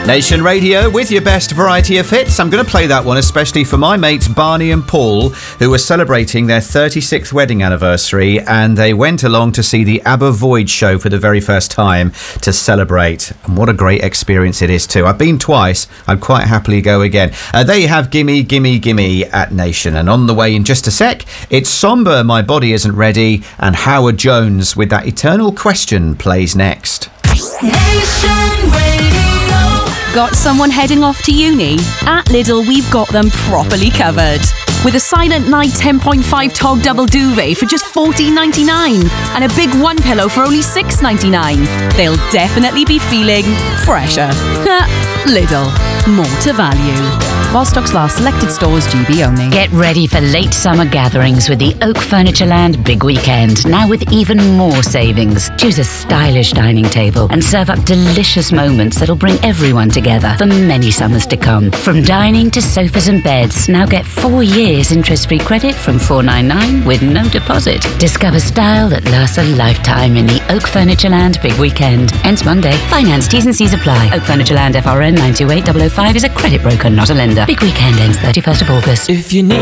Nation Radio with your best variety of hits. I'm going to play that one especially for my mates Barney and Paul, who were celebrating their 36th wedding anniversary, and they went along to see the ABBA Void show for the very first time to celebrate. And what a great experience it is too. I've been twice. I'd quite happily go again. There you have Gimme, Gimme, Gimme at Nation. And on the way in just a sec, it's Somber, My Body Isn't Ready, and Howard Jones with That Eternal Question plays next. Nation Radio. Got someone heading off to uni? At Lidl, we've got them properly covered. With a Silent Night 10.5 Tog double duvet for just $14.99 and a big one pillow for only $6.99. They'll definitely be feeling fresher. Lidl, more to value. While stocks last, selected stores, GB only. Get ready for late summer gatherings with the Oak Furnitureland Big Weekend, now with even more savings. Choose a stylish dining table and serve up delicious moments that'll bring everyone together for many summers to come. From dining to sofas and beds, now get 4 years interest-free credit from $4.99 with no deposit. Discover style that lasts a lifetime in the Oak Furnitureland Big Weekend. Ends Monday. Finance T's and C's apply. Oak Furnitureland FRN 928005 is a credit broker, not a lender. Big Weekend ends 31st of August. If you need